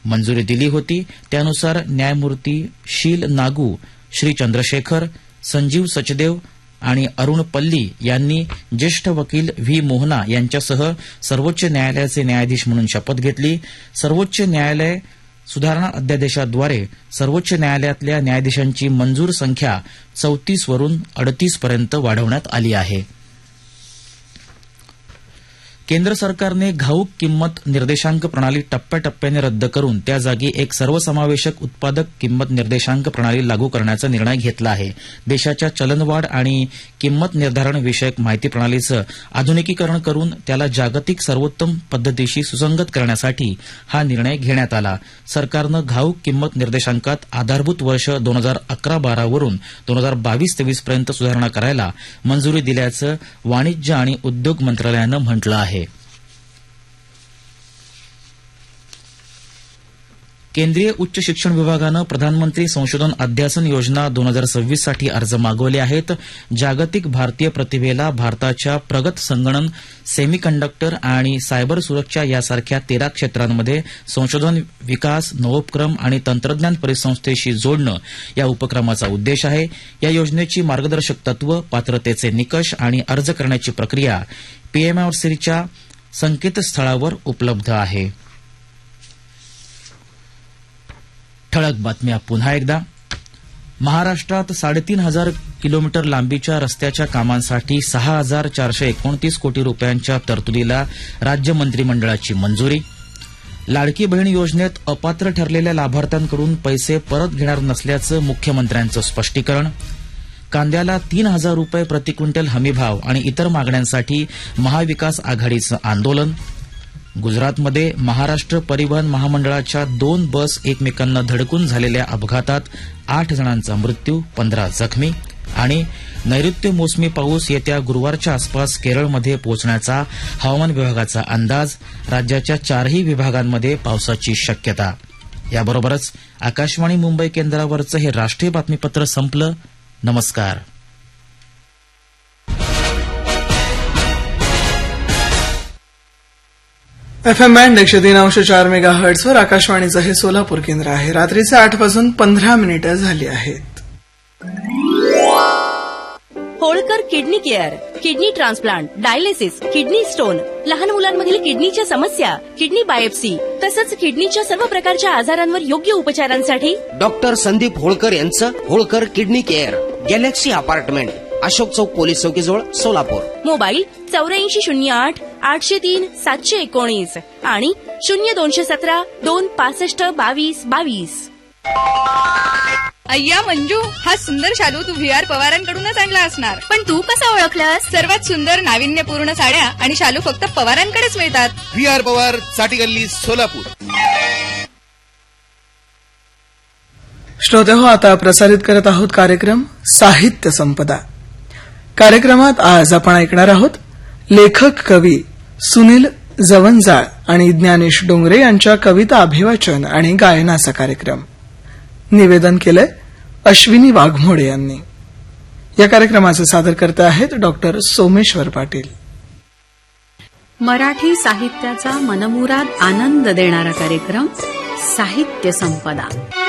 मंजुरी दिली होती. त्यानुसार न्यायमूर्ती शील नागू, श्री चंद्रशेखर, संजीव सचदेव आणि अरुण पल्ली यांनी ज्येष्ठ वकील व्ही मोहना यांच्यासह सर्वोच्च न्यायालयाचे न्यायाधीश म्हणून शपथ घेतली. सर्वोच्च न्यायालय सुधारणा अध्यादेशाद्वारे सर्वोच्च न्यायालयातल्या न्यायाधीशांची मंजूर संख्या 34 वरून 38 पर्यंत वाढवण्यात आली आहे. केंद्र सरकारने घाऊक किंमत निर्देशांक प्रणाली टप्प्याटप्प्याने रद्द करून त्या जागी एक सर्वसमावेशक उत्पादक किंमत निर्देशांक प्रणाली लागू करण्याचा निर्णय घेतला आहे. देशाच्या चलनवाढ आणि किंमत निर्धारण विषयक माहिती प्रणालीचं आधुनिकीकरण करून त्याला जागतिक सर्वोत्तम पद्धतीशी सुसंगत करण्यासाठी हा निर्णय घेण्यात आला. सरकारनं घाऊक किंमत निर्देशांकात आधारभूत वर्ष 2011-12 वरून 2022-23 पर्यंत सुधारणा करायला मंजुरी दिल्याचं वाणिज्य आणि उद्योग मंत्रालयानं म्हटलं आहे. केंद्रीय उच्च शिक्षण विभागानं प्रधानमंत्री संशोधन अध्यासन योजना 2026 साठी अर्ज मागवले आहेत. जागतिक भारतीय प्रतिभेला भारताच्या प्रगत संगणन, सेमीकंडक्टर आणि सायबर सुरक्षा यासारख्या 13 क्षेत्रांमध्ये संशोधन, विकास, नवोपक्रम आणि तंत्रज्ञान परिसंस्थेशी जोडणं या उपक्रमाचा उद्देश आहे. या योजनेची मार्गदर्शक तत्व, पात्रतेचे निकष आणि अर्ज करण्याची प्रक्रिया पीएमआरसीच्या संकेतस्थळावर उपलब्ध आहे. ठळक बातम्या पुन्हा एकदा. महाराष्ट्रात 3,500 किलोमीटर लांबीच्या रस्त्याच्या कामांसाठी 6,429 कोटी रुपयांच्या तरतुदीला राज्य मंत्रिमंडळाची मंजुरी. लाडकी बहीण योजनेत अपात्र ठरलेल्या लाभार्थ्यांकडून पैसे परत घेणार नसल्याचं मुख्यमंत्र्यांचं स्पष्टीकरण. कांद्याला 3,000 रुपये प्रति क्विंटल हमीभाव आणि इतर मागण्यांसाठी महाविकास आघाडीचं आंदोलन. गुजरातमध्ये महाराष्ट्र परिवहन महामंडळाच्या 2 बस एकमेकांना धडकून झालेल्या अपघातात 8 जणांचा मृत्यू, 15 जखमी. आणि नैऋत्य मोसमी पाऊस येत्या गुरुवारच्या आसपास केरळमध्ये पोहोचण्याचा हवामान विभागाचा अंदाज. राज्याच्या 4ही विभागांमध्ये पावसाची शक्यता. याबरोबरच आकाशवाणी मुंबई केंद्रावरचं हे राष्ट्रीय बातमीपत्र संपलं. नमस्कार. FM बँड 103.4 मेगाहर्ट्झवर आकाशवाणीचं हे सोलापूर केंद्र आहे. रात्रीचे 8 वाजून 15 मिनिटं झाली आहेत. Holkar kidney care, kidney transplant, dialysis, kidney stone, लहान मुलांमधील किडनीच्या समस्या, किडनी बायोप्सी तसंच किडनीच्या सर्व प्रकारच्या आजारांवर योग्य उपचारांसाठी डॉक्टर संदीप होळकर यांचं Holkar kidney care, Galaxy apartment, Ashok चौक पोलीस चौकीजवळ, सोलापूर. मोबाईल 8408 803 719 आणि 0217 265 22 22. अय्या मंजू, हा सुंदर शालू तू VR पवारांकडूनच आणला असणार. पण तू कसं ओळखलंस? सर्वात सुंदर नाविन्यपूर्ण साड्या आणि शालू फक्त पवारांकडेच मिळतात. VR पवार, साठी गल्ली, सोलापूर. श्रोते हो, आता प्रसारित करत आहोत कार्यक्रम साहित्य संपदा. कार्यक्रमात आज आपण ऐकणार आहोत लेखक कवी सुनील जवंजाळ आणि ज्ञानेश डोंगरे यांच्या कविता अभिवाचन आणि गायनाचा कार्यक्रम. निवेदन केलंय अश्विनी वाघमोडे यांनी. या कार्यक्रमाचे सादरकर्ते आहेत डॉक्टर सोमेश्वर पाटील. मराठी साहित्याचा मनमुराद आनंद देणारा कार्यक्रम साहित्य संपदा.